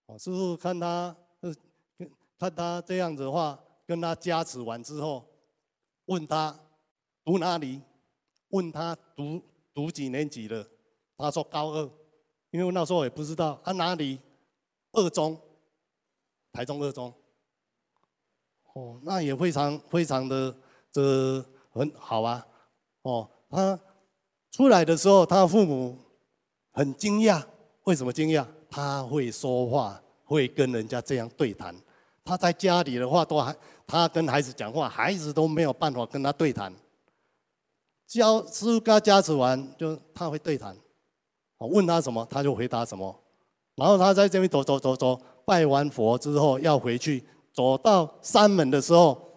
师父看他这样子的话，跟他加持完之后，问他读哪里，问他读几年级了，他说高二，因为那时候也不知道他哪里，二中，台中二中。那也非常的很好啊。他出来的时候，他父母很惊讶，为什么惊讶？他会说话，会跟人家这样对谈。他在家里的话，他跟孩子讲话，孩子都没有办法跟他对谈。师父跟他加持完，他会对谈。问他什么，他就回答什么。然后他在这边走，拜完佛之后要回去，走到山门的时候，